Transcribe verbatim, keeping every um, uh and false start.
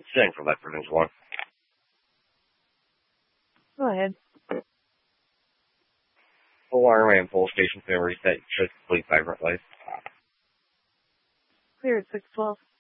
Sitting for that for news one. Go ahead. Full alarm and full station been reset. You should complete vibrant light. Clear at six twelve.